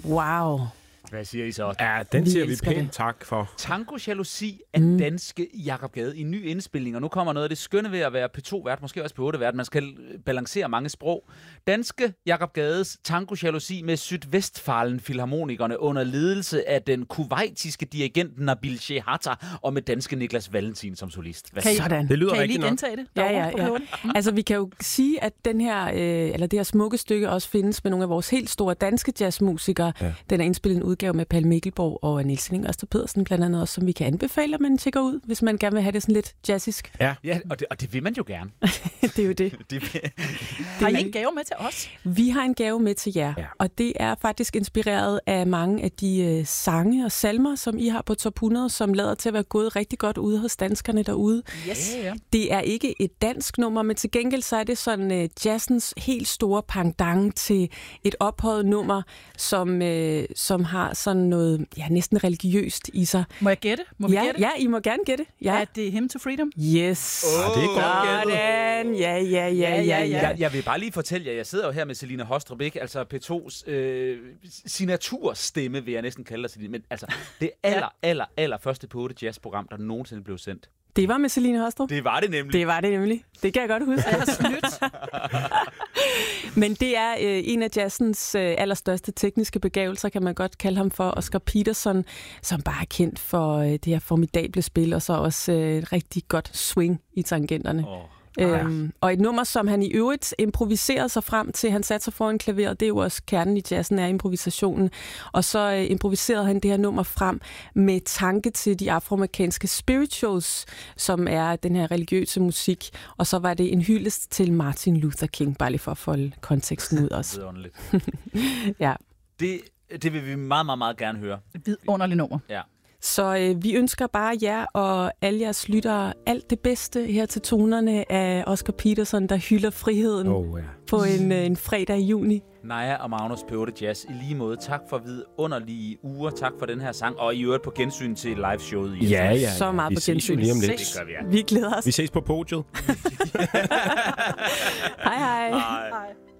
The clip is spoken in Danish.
Wow. Hvad siger I så? Ja, den siger vi elsker pænt det. tak for. Tango Jalousi af danske Jakob Gade i en ny indspilning, og nu kommer noget af det skønne ved at være P2-vært, måske også P8-vært. Man skal balancere mange sprog. Danske Jakob Gades Tango Jalousi med Sydvestfalen Filharmonikerne under ledelse af den kuwaitiske dirigent Nabil Shehatta og med danske Niklas Valentin som solist. Sådan. Det lyder Kan I rigtigt lige nok. gentage det? Ja. Altså, vi kan jo sige, at den her, eller det her smukke stykke også findes med nogle af vores helt store danske jazzmusikere. Ja. Den er indspillet en udgave med Palle Mikkelborg og Niels Henning Øster Pedersen, blandt andet også, som vi kan anbefale, at man tjekker ud, hvis man gerne vil have det sådan lidt jazzisk. Ja, Og det vil man jo gerne. Det er jo det. Har I en gave med til os? Vi har en gave med til jer, og det er faktisk inspireret af mange af de sange og salmer, som I har på Top 100, som lader til at være gået rigtig godt ude hos danskerne derude. Yes. Ja. Det er ikke et dansk nummer, men til gengæld så er det sådan jazzens helt store pendant til et ophøjet nummer, som har sådan noget næsten religiøst i sig. Må jeg gætte? Må vi gætte? Ja, I må gerne gætte. Ja. Er det Hymn to Freedom? Yes. det er godt gættet. Sådan. Ja. Jeg vil bare lige fortælle jer, jeg sidder jo her med Celine Haastrup, ikke? Altså P2's signaturstemme, vil jeg næsten kalde det, men altså det aller første P8 jazzprogram, der nogensinde blev sendt. Det var med Celine Haastrup. Det var det nemlig. Det kan jeg godt huske. Jeg har snydt. Men det er en af jazzens allerstørste tekniske begavelser, kan man godt kalde ham for, Oscar Peterson, som bare er kendt for det her formidable spil, og så også et rigtig godt swing i tangenterne. Og et nummer, som han i øvrigt improviserede sig frem til. Han satte sig foran klaveret, det er jo også kernen i jazzen, er improvisationen. Og så improviserede han det her nummer frem med tanke til de afroamerikanske spirituals, som er den her religiøse musik. Og så var det en hyldest til Martin Luther King, bare lige for at folde konteksten ud også. Ja. Det vil vi meget, meget, meget gerne høre. Vidunderligt nummer. Ja. Så vi ønsker bare jer og alle jeres lyttere alt det bedste her til tonerne af Oscar Peterson, der hylder friheden på en fredag i juni. Naja og Magnus P8 Jazz, i lige måde. Tak for vidunderlige uger. Tak for den her sang, og i øvrigt på gensyn til liveshowet. Ja. Så meget vi på gensyn. Lige om lidt. Det gør vi, ja. Vi glæder os. Vi ses på podiet. Hej. Hej.